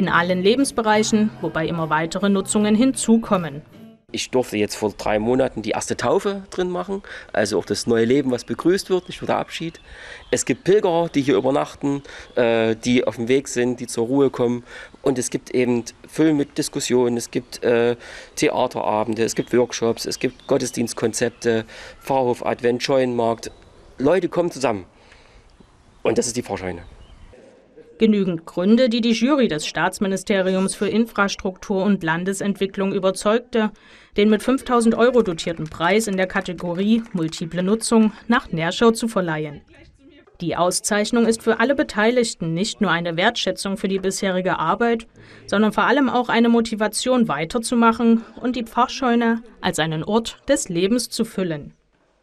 In allen Lebensbereichen, wobei immer weitere Nutzungen hinzukommen. Ich durfte jetzt vor 3 Monaten die erste Taufe drin machen, also auch das neue Leben, was begrüßt wird, nicht nur der Abschied. Es gibt Pilgerer, die hier übernachten, die auf dem Weg sind, die zur Ruhe kommen. Und es gibt eben Film mit Diskussionen, es gibt Theaterabende, es gibt Workshops, es gibt Gottesdienstkonzepte, Pfarrhof, Advent, Scheunenmarkt. Leute kommen zusammen. Und das ist die Pfarrscheune. Genügend Gründe, die die Jury des Staatsministeriums für Infrastruktur und Landesentwicklung überzeugte, den mit 5.000 € dotierten Preis in der Kategorie Multiple Nutzung nach Nerschau zu verleihen. Die Auszeichnung ist für alle Beteiligten nicht nur eine Wertschätzung für die bisherige Arbeit, sondern vor allem auch eine Motivation weiterzumachen und die Pfarrscheune als einen Ort des Lebens zu füllen.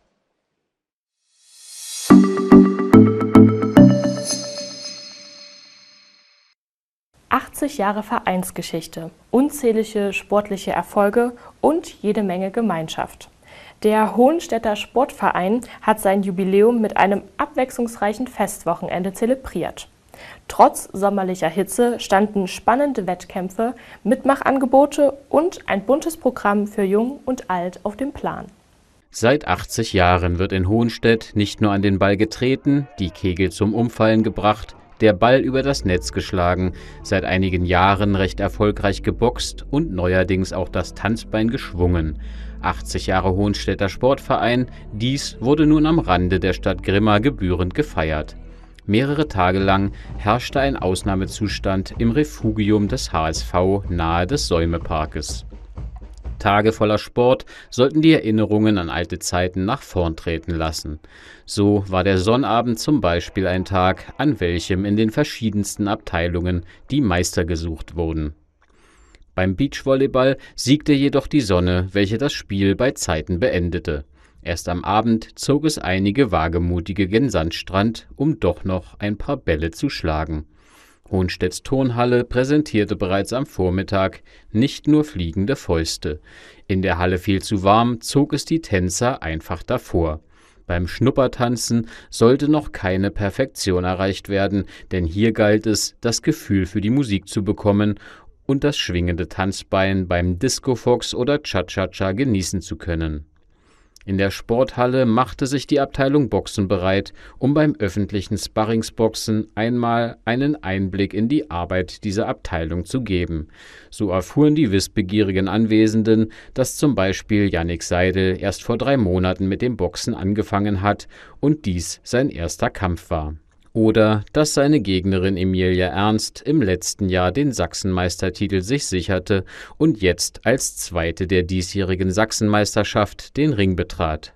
Jahre Vereinsgeschichte, unzählige sportliche Erfolge und jede Menge Gemeinschaft. Der Hohenstädter Sportverein hat sein Jubiläum mit einem abwechslungsreichen Festwochenende zelebriert. Trotz sommerlicher Hitze standen spannende Wettkämpfe, Mitmachangebote und ein buntes Programm für Jung und Alt auf dem Plan. Seit 80 Jahren wird in Hohenstedt nicht nur an den Ball getreten, die Kegel zum Umfallen gebracht, der Ball über das Netz geschlagen, seit einigen Jahren recht erfolgreich geboxt und neuerdings auch das Tanzbein geschwungen. 80 Jahre Hohenstädter Sportverein, dies wurde nun am Rande der Stadt Grimma gebührend gefeiert. Mehrere Tage lang herrschte ein Ausnahmezustand im Refugium des HSV nahe des Säumeparkes. Tage voller Sport sollten die Erinnerungen an alte Zeiten nach vorn treten lassen. So war der Sonnabend zum Beispiel ein Tag, an welchem in den verschiedensten Abteilungen die Meister gesucht wurden. Beim Beachvolleyball siegte jedoch die Sonne, welche das Spiel bei Zeiten beendete. Erst am Abend zog es einige Wagemutige gen Sandstrand, um doch noch ein paar Bälle zu schlagen. Hohenstedts Turnhalle präsentierte bereits am Vormittag nicht nur fliegende Fäuste. In der Halle viel zu warm, zog es die Tänzer einfach davor. Beim Schnuppertanzen sollte noch keine Perfektion erreicht werden, denn hier galt es, das Gefühl für die Musik zu bekommen und das schwingende Tanzbein beim Disco-Fox oder Cha-Cha-Cha genießen zu können. In der Sporthalle machte sich die Abteilung Boxen bereit, um beim öffentlichen Sparringsboxen einmal einen Einblick in die Arbeit dieser Abteilung zu geben. So erfuhren die wissbegierigen Anwesenden, dass zum Beispiel Jannik Seidel erst vor 3 Monaten mit dem Boxen angefangen hat und dies sein erster Kampf war. Oder dass seine Gegnerin Emilia Ernst im letzten Jahr den Sachsenmeistertitel sich sicherte und jetzt als Zweite der diesjährigen Sachsenmeisterschaft den Ring betrat.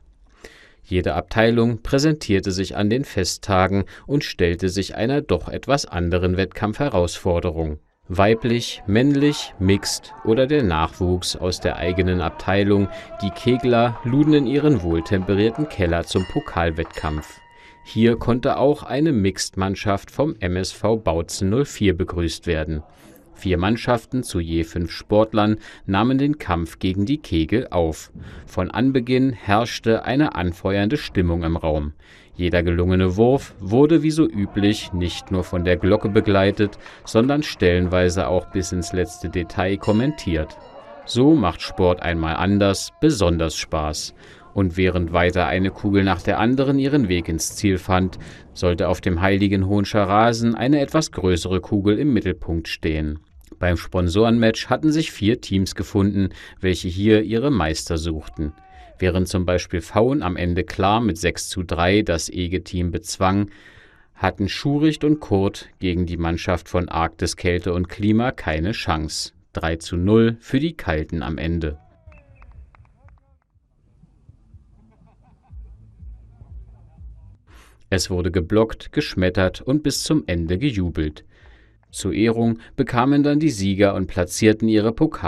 Jede Abteilung präsentierte sich an den Festtagen und stellte sich einer doch etwas anderen Wettkampfherausforderung. Weiblich, männlich, mixed oder der Nachwuchs aus der eigenen Abteilung, die Kegler luden in ihren wohltemperierten Keller zum Pokalwettkampf. Hier konnte auch eine Mixed-Mannschaft vom MSV Bautzen 04 begrüßt werden. 4 Mannschaften zu je 5 Sportlern nahmen den Kampf gegen die Kegel auf. Von Anbeginn herrschte eine anfeuernde Stimmung im Raum. Jeder gelungene Wurf wurde wie so üblich nicht nur von der Glocke begleitet, sondern stellenweise auch bis ins letzte Detail kommentiert. So macht Sport einmal anders besonders Spaß. Und während weiter eine Kugel nach der anderen ihren Weg ins Ziel fand, sollte auf dem heiligen Hohenscher Rasen eine etwas größere Kugel im Mittelpunkt stehen. Beim Sponsorenmatch hatten sich 4 Teams gefunden, welche hier ihre Meister suchten. Während zum Beispiel Faun am Ende klar mit 6:3 das EGE-Team bezwang, hatten Schuricht und Kurt gegen die Mannschaft von Arktis Kälte und Klima keine Chance. 3:0 für die Kalten am Ende. Es wurde geblockt, geschmettert und bis zum Ende gejubelt. Zur Ehrung bekamen dann die Sieger und Platzierten ihre Pokale